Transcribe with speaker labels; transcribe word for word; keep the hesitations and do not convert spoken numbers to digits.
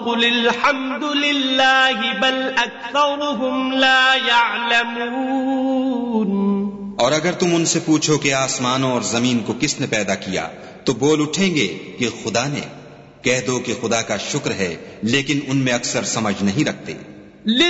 Speaker 1: क़ुलिल हम्दुलिल्लाहि बल अक्सरुहुम ला यअलमून।
Speaker 2: और अगर तुम उनसे पूछो कि आसमानों और जमीन को किसने पैदा किया, तो बोल उठेंगे कि खुदा ने। कह दो कि खुदा का शुक्र है, लेकिन उनमें अक्सर समझ नहीं रखते।